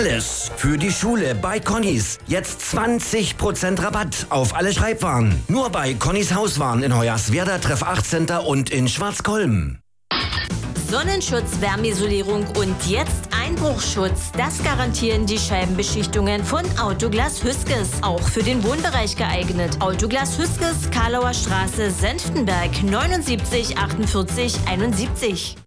Alles für die Schule bei Connys. Jetzt 20% Rabatt auf alle Schreibwaren. Nur bei Connys Hauswaren in Hoyerswerda, Treff 8 Center und in Schwarzkolm. Sonnenschutz, Wärmeisolierung und jetzt Einbruchschutz. Das garantieren die Scheibenbeschichtungen von Autoglas Hüskes. Auch für den Wohnbereich geeignet. Autoglas Hüskes, Karlauer Straße, Senftenberg, 79 48 71.